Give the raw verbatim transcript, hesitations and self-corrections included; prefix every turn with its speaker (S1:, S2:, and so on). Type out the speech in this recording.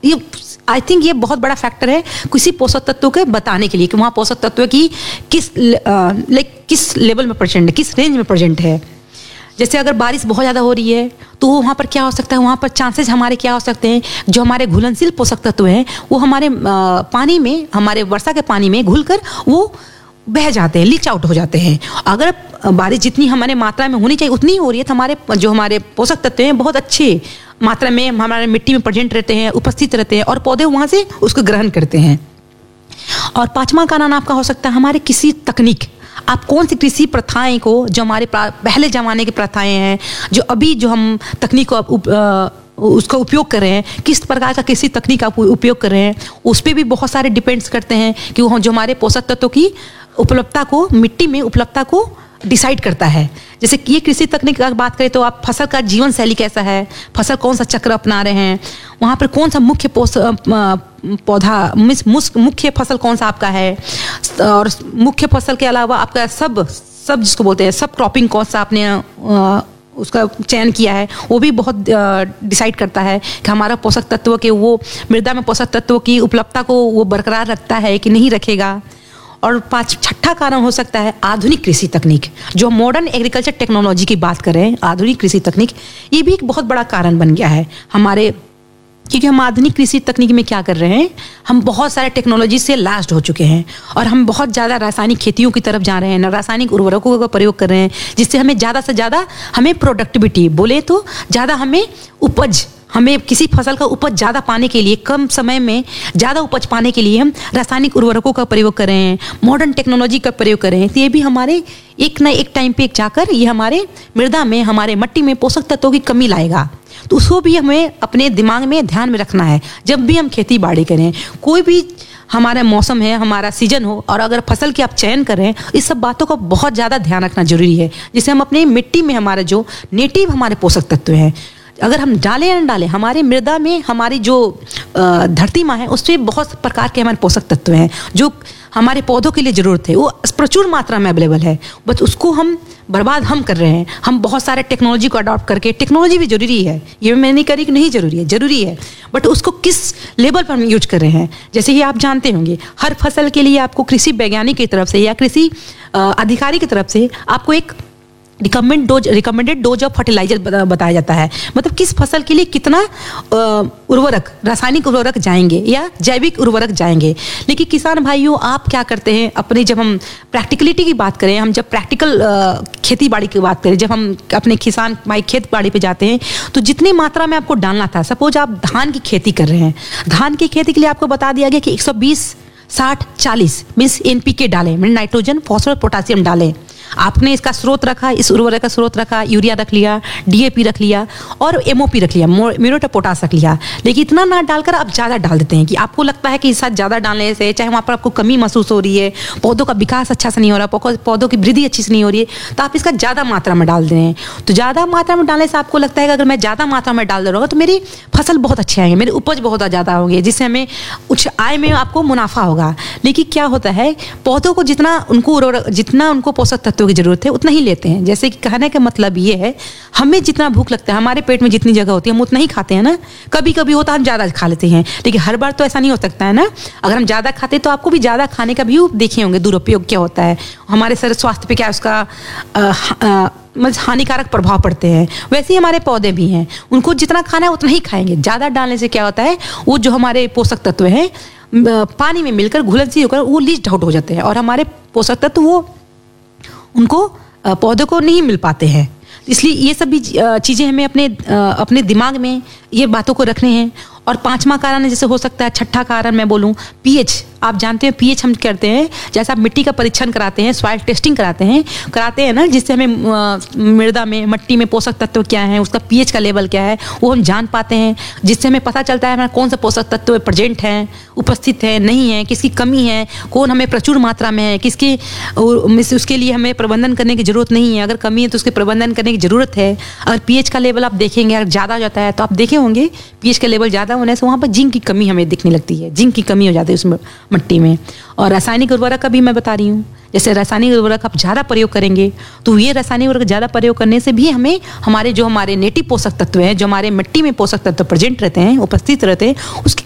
S1: ये I think ये बहुत बड़ा फैक्टर है किसी पोषक तत्व के बताने के लिए कि वहाँ पोषक तत्व की किस लाइक किस लेवल में प्रेजेंट है, किस रेंज में प्रेजेंट है। जैसे अगर बारिश बहुत ज़्यादा हो रही है तो वहाँ पर क्या हो सकता है, वहाँ पर चांसेस हमारे क्या हो सकते हैं, जो हमारे घुलनशील पोषक तत्व हैं वो हमारे पानी में, हमारे वर्षा के पानी में घुलकर वो बह जाते हैं, लीच आउट हो जाते हैं। अगर बारिश जितनी हमारे मात्रा में होनी चाहिए उतनी ही हो रही है तो हमारे जो हमारे पोषक तत्व हैं बहुत अच्छे मात्रा में हमारे मिट्टी में प्रेजेंट रहते हैं, उपस्थित रहते हैं और पौधे वहाँ से उसको ग्रहण करते हैं। और पांचवा कारण आपका हो सकता है हमारे किसी तकनीक, आप कौन सी कृषि प्रथाएं को, जो हमारे पहले ज़माने की प्रथाएं हैं, जो अभी जो हम तकनीक को उप, आ, उसका उपयोग कर रहे हैं, किस प्रकार का कृषि तकनीक आप उपयोग कर रहे हैं, उस पर भी बहुत सारे डिपेंड्स करते हैं कि वो जो हमारे पोषक तत्वों की उपलब्धता को, मिट्टी में उपलब्धता को डिसाइड करता है। जैसे कि ये कृषि तकनीक की बात करें तो आप फसल का जीवन शैली कैसा है, फसल कौन सा चक्र अपना रहे हैं, वहाँ पर कौन सा मुख्य पौधा, मुख्य फसल कौन सा आपका है, और मुख्य फसल के अलावा आपका सब सब जिसको बोलते हैं सब क्रॉपिंग कौन सा आपने आ, उसका चयन किया है, वो भी बहुत डिसाइड करता है कि हमारा पोषक तत्व के, वो मृदा में पोषक तत्वों की उपलब्धता को वो बरकरार रखता है कि नहीं रखेगा। और पाँच छठा कारण हो सकता है आधुनिक कृषि तकनीक, जो मॉडर्न एग्रीकल्चर टेक्नोलॉजी की बात करें, आधुनिक कृषि तकनीक ये भी एक बहुत बड़ा कारण बन गया है हमारे, क्योंकि हम आधुनिक कृषि तकनीक में क्या कर रहे हैं, हम बहुत सारे टेक्नोलॉजी से लास्ट हो चुके हैं और हम बहुत ज़्यादा रासायनिक खेतियों की तरफ जा रहे हैं, रासायनिक उर्वरकों का प्रयोग कर रहे हैं, जिससे हमें ज़्यादा से ज़्यादा हमें प्रोडक्टिविटी बोले तो ज़्यादा हमें उपज, हमें किसी फसल का उपज ज़्यादा पाने के लिए, कम समय में ज़्यादा उपज पाने के लिए हम रासायनिक उर्वरकों का प्रयोग कर रहे हैं, मॉडर्न टेक्नोलॉजी का प्रयोग कर रहे हैं। तो ये भी हमारे एक ना एक टाइम पे जाकर ये हमारे मृदा में, हमारे मिट्टी में पोषक तत्वों की कमी लाएगा। तो उसको भी हमें अपने दिमाग में ध्यान में रखना है जब भी हम खेती बाड़ी करें। कोई भी हमारा मौसम है, हमारा सीजन हो, और अगर फसल की आप चयन करें, इस सब बातों का बहुत ज़्यादा ध्यान रखना जरूरी है, जिससे हम अपने मिट्टी में हमारे जो नेटिव हमारे पोषक तत्व हैं अगर हम डालें या न डालें, हमारे मृदा में हमारी जो धरती माँ है उसमें बहुत प्रकार के हमारे पोषक तत्व हैं जो हमारे पौधों के लिए ज़रूरत है, वो प्रचुर मात्रा में अवेलेबल है, बस उसको हम बर्बाद हम कर रहे हैं। हम बहुत सारे टेक्नोलॉजी को अडॉप्ट करके, टेक्नोलॉजी भी जरूरी है, ये मैं नहीं करी कि नहीं जरूरी है, जरूरी है, बट उसको किस लेवल पर हम यूज कर रहे हैं। जैसे कि आप जानते होंगे हर फसल के लिए आपको कृषि वैज्ञानिक की तरफ से या कृषि अधिकारी की तरफ से आपको एक recommend dose recommended dose of fertiliser बताया जाता है, मतलब किस फसल के लिए कितना उर्वरक, रासायनिक उर्वरक जाएंगे या जैविक उर्वरक जाएंगे। लेकिन किसान भाइयों, आप क्या करते हैं अपने, जब हम प्रैक्टिकलिटी की बात करें, हम जब प्रैक्टिकल खेती बाड़ी की बात करें, जब हम अपने किसान भाई खेत बाड़ी पे जाते हैं तो जितनी मात्रा में आपको डालना था, सपोज आप धान की खेती कर रहे हैं, धान की खेती के लिए आपको बता दिया गया कि एक सौ बीस साठ चालीस मीन्स एनपीके डालें, मीन नाइट्रोजन फॉस्फोरस पोटासियम डालें। आपने इसका स्रोत रखा, इस उर्वरक का स्रोत रखा, यूरिया रख लिया, डीएपी रख लिया और एमओपी रख लिया, म्यूरेट ऑफ पोटास रख लिया। लेकिन इतना ना डालकर आप ज़्यादा डाल देते हैं कि आपको लगता है कि इस साथ ज़्यादा डालने से, चाहे वहाँ पर आपको कमी महसूस हो रही है, पौधों का विकास अच्छा से नहीं हो रहा, पौधों की वृद्धि अच्छी से नहीं हो रही है, तो आप इसका ज़्यादा मात्रा में डाल दे रहे हैं। तो ज़्यादा मात्रा में डालने से आपको लगता है कि अगर मैं ज़्यादा मात्रा में डाल दे रहा हूँ तो मेरी फसल बहुत अच्छी आएंगे, मेरी उपज बहुत ज़्यादा होगी, जिससे हमें उच्च आय में आपको मुनाफा होगा। लेकिन क्या होता है, पौधों को जितना उनको जितना उनको पोषक तत्वों की जरूरत है उतना ही लेते हैं। जैसे कि कहने का मतलब ये है, हमें जितना भूख लगता है, हमारे पेट में जितनी जगह होती है हम उतना ही खाते हैं ना। कभी कभी होता है हम ज़्यादा खा लेते हैं, लेकिन हर बार तो ऐसा नहीं हो सकता है ना। अगर हम ज़्यादा खाते हैं तो आपको भी ज़्यादा खाने का भी देखे होंगे दुरुपयोग क्या होता है, हमारे शरीर स्वास्थ्य पे क्या उसका मतलब हानिकारक प्रभाव पड़ते हैं। वैसे ही हमारे पौधे भी हैं, उनको जितना खाना है उतना ही खाएंगे। ज़्यादा डालने से क्या होता है, वो जो हमारे पोषक तत्व हैं पानी में मिलकर घुलनशील होकर वो लीच आउट हो जाते हैं और हमारे पोषक तत्व वो उनको पौधों को नहीं मिल पाते हैं। इसलिए ये सब भी चीज़ें हमें अपने अपने दिमाग में ये बातों को रखने हैं। और पांचवा कारण जैसे हो सकता है, छठा कारण मैं बोलूँ पीएच। आप जानते हैं पीएच हम करते हैं, जैसे आप मिट्टी का परीक्षण कराते हैं, सॉइल टेस्टिंग कराते हैं कराते हैं ना, जिससे हमें मृदा में, मिट्टी में पोषक तत्व क्या है, उसका पीएच का लेवल क्या है वो हम जान पाते हैं, जिससे हमें पता चलता है हमारा कौन सा पोषक तत्व प्रेजेंट है, उपस्थित है, नहीं है, किसकी कमी है, कौन हमें प्रचुर मात्रा में है, किसके उसके लिए हमें प्रबंधन करने की जरूरत नहीं है, अगर कमी है तो उसके प्रबंधन करने की जरूरत है। अगर पीएच का लेवल आप देखेंगे अगर ज़्यादा हो जाता है तो आप देखे होंगे पीएच का लेवल ज़्यादा होने से वहाँ पर जिंक की कमी हमें दिखने लगती है, जिंक की कमी हो जाती है उसमें मिट्टी में। और रासायनिक उर्वरक का भी मैं बता रही हूँ, जैसे रासायनिक उर्वरक आप ज़्यादा प्रयोग करेंगे तो ये रासायनिक उर्वरक ज़्यादा प्रयोग करने से भी हमें हमारे जो हमारे नेटिव पोषक तत्व हैं, जो हमारे मिट्टी में पोषक तत्व प्रेजेंट रहते हैं, उपस्थित रहते हैं, उसकी